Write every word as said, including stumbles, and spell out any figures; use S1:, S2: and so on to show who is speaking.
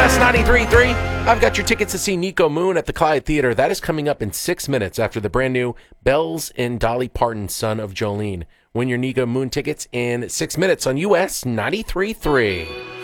S1: S ninety-three point three. I've got your tickets to see Nico Moon at the Clyde Theater. That is coming up in six minutes after the brand new Bells and Dolly Parton, Son of Jolene. Win your Nico Moon tickets in six minutes on U S ninety-three point three.